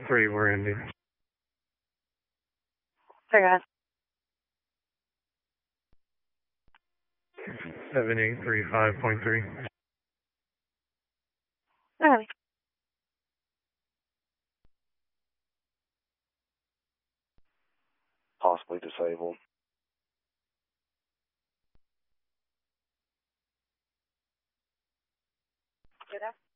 3, we're ending. Hey guys. 7835.3. Okay. Possibly disabled. Good.